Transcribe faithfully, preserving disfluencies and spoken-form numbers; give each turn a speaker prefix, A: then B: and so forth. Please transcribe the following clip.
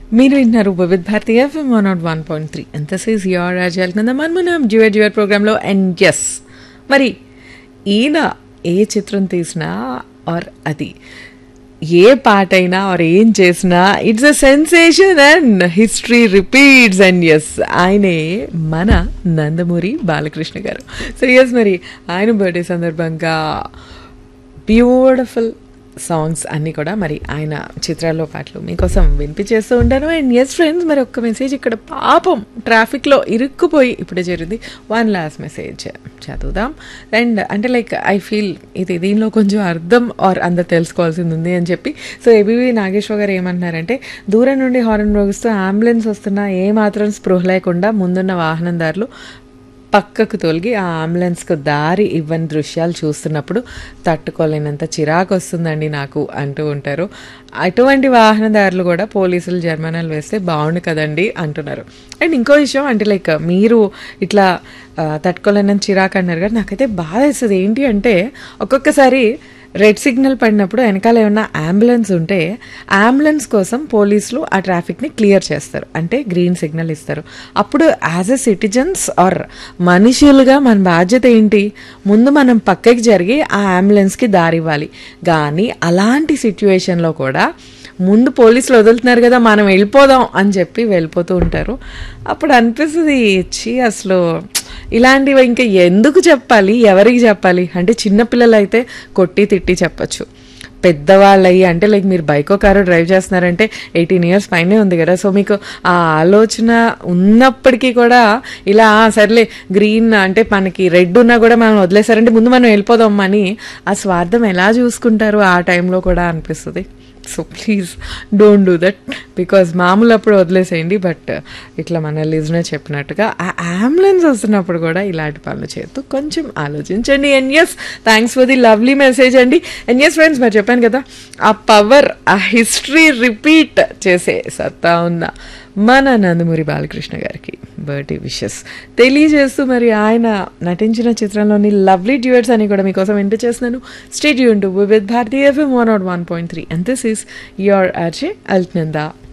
A: మీరు వింటున్నారు వివిధ Bharati FM one not one point three and this is your రాజాల్ కింద మనం జ్యువెట్ జ్యువెట్ ప్రోగ్రాంలో. అండ్ ఎస్, మరి ఈయన ఏ చిత్రం తీసినా ఆర్ అది ఏ పాట అయినా ఆర్ ఏం చేసినా it's a sensation and history repeats. And yes, ఆయనే మన నందమూరి బాలకృష్ణ గారు. సో ఎస్, మరి ఆయన బర్త్డే సందర్భంగా బ్యూటిఫుల్ సాంగ్స్ అన్నీ కూడా మరి ఆయన చిత్రాల్లో పాటలు మీకోసం వినిపించేస్తూ ఉంటాను. అండ్ ఎస్ ఫ్రెండ్స్, మరి ఒక్క మెసేజ్ ఇక్కడ పాపం ట్రాఫిక్లో ఇరుక్కుపోయి ఇప్పుడే జరిగింది. వన్ లాస్ట్ మెసేజ్ చదువుదాం. అండ్ అంటే లైక్ ఐ ఫీల్ ఇది దీనిలో కొంచెం అర్థం ఆర్ అందరు తెలుసుకోవాల్సింది ఉంది అని చెప్పి. సో ఏబీవీ నాగేశ్వర్ గారు ఏమంటున్నారంటే, దూరం నుండి హారన్ మోగిస్తూ అంబులెన్స్ వస్తున్నా ఏమాత్రం స్పృహ లేకుండా ముందున్న వాహనదారులు పక్కకు తొలగి ఆ అంబులెన్స్కు దారి ఇవ్వని దృశ్యాలు చూస్తున్నప్పుడు తట్టుకోలేనంత చిరాకు వస్తుందండి నాకు అంటూ ఉంటారు. అటువంటి వాహనదారులు కూడా పోలీసులు జరిమానాలు వేస్తే బాగుండు కదండి అంటున్నారు. అండ్ ఇంకో విషయం అంటే లైక్ మీరు ఇట్లా తట్టుకోలేనంత చిరాకు అన్నారు కదా, నాకైతే బాధ వేస్తుంది. ఏంటి అంటే ఒక్కొక్కసారి రెడ్ సిగ్నల్ పడినప్పుడు వెనకాల ఏమన్నా అంబులెన్స్ ఉంటే అంబులెన్స్ కోసం పోలీసులు ఆ ట్రాఫిక్ని క్లియర్ చేస్తారు, అంటే గ్రీన్ సిగ్నల్ ఇస్తారు. అప్పుడు యాజ్ ఎ సిటిజన్స్ ఆర్ మనుషులుగా మన బాధ్యత ఏంటి, ముందు మనం పక్కకి జరిగి ఆ అంబులెన్స్కి దారి ఇవ్వాలి. కానీ అలాంటి సిచ్యువేషన్లో కూడా ముందు పోలీసులు వదులుతున్నారు కదా మనం వెళ్ళిపోదాం అని చెప్పి వెళ్ళిపోతూ ఉంటారు. అప్పుడు అనిపిస్తుంది ఇచ్చి అసలు ఇలాంటివి ఇంకా ఎందుకు చెప్పాలి, ఎవరికి చెప్పాలి అంటే చిన్నపిల్లలు అయితే కొట్టి తిట్టి చెప్పచ్చు, పెద్దవాళ్ళు అయ్యి అంటే లైక్ మీరు బైకో కారో డ్రైవ్ చేస్తున్నారంటే ఎయిటీన్ ఇయర్స్ పైనే ఉంది కదా. సో మీకు ఆ ఆలోచన ఉన్నప్పటికీ కూడా ఇలా సర్లే గ్రీన్ అంటే మనకి రెడ్ ఉన్నా కూడా మనం వదిలేసారంటే ముందు మనం వెళ్ళిపోదాం అని ఆ స్వార్థం ఎలా చూసుకుంటారు ఆ టైంలో కూడా అనిపిస్తుంది. So please don't do that, because మామూలు అప్పుడు వదిలేసేయండి. బట్ ఇట్లా మన లిజనర్ చెప్పినట్టుగా ఆ అంబులెన్స్ వస్తున్నప్పుడు కూడా ఇలాంటి పనులు చేస్తూ కొంచెం ఆలోచించండి. And yes, thanks for the lovely message అండి. అండ్ ఎస్ ఫ్రెండ్స్, మరి చెప్పాను కదా ఆ పవర్, ఆ హిస్టరీ రిపీట్ చేసే సత్తా ఉన్న మన నందమూరి బాలకృష్ణ గారికి బర్త్డే విషెస్ తెలియజేస్తూ మరి ఆయన నటించిన చిత్రంలోని లవ్లీ డ్యూయట్స్ అని కూడా మీకోసం ఎంటర్ చేస్తున్నాను. స్టే ట్యూన్డ్ టు వివిధ Bharati FM one not one point three and this is your RJ Alaknanda.